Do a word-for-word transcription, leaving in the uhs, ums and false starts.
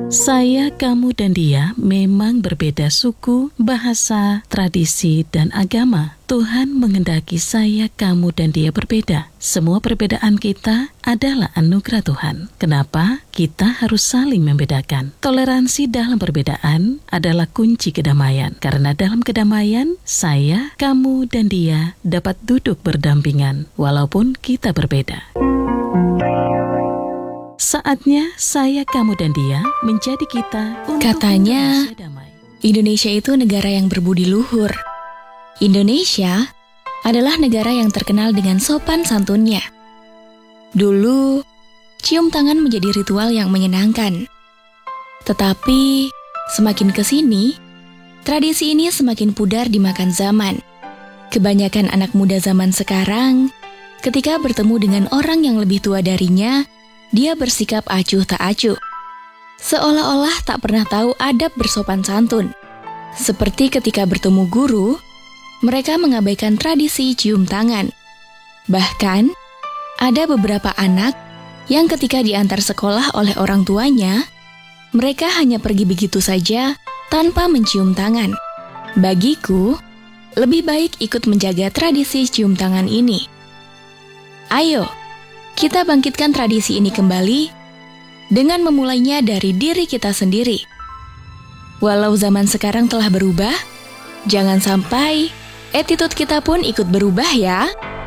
Saya, kamu, dan dia memang berbeda suku, bahasa, tradisi, dan agama. Tuhan menghendaki saya, kamu, dan dia berbeda. Semua perbedaan kita adalah anugerah Tuhan. Kenapa? Kita harus saling membedakan. Toleransi dalam perbedaan adalah kunci kedamaian. Karena dalam kedamaian, saya, kamu, dan dia dapat duduk berdampingan, walaupun kita berbeda. Saatnya saya, kamu, dan dia menjadi kita untuk Katanya, Indonesia damai. Indonesia itu negara yang berbudi luhur. Indonesia adalah negara yang terkenal dengan sopan santunnya. Dulu, cium tangan menjadi ritual yang menyenangkan. Tetapi, semakin ke sini, tradisi ini semakin pudar dimakan zaman. Kebanyakan anak muda zaman sekarang, ketika bertemu dengan orang yang lebih tua darinya, dia bersikap acuh tak acuh. Seolah-olah tak pernah tahu adab bersopan santun. Seperti ketika bertemu guru, mereka mengabaikan tradisi cium tangan. Bahkan, ada beberapa anak yang ketika diantar sekolah oleh orang tuanya, mereka hanya pergi begitu saja tanpa mencium tangan. Bagiku, lebih baik ikut menjaga tradisi cium tangan ini. Ayo, kita bangkitkan tradisi ini kembali dengan memulainya dari diri kita sendiri. Walau zaman sekarang telah berubah, jangan sampai attitude kita pun ikut berubah ya.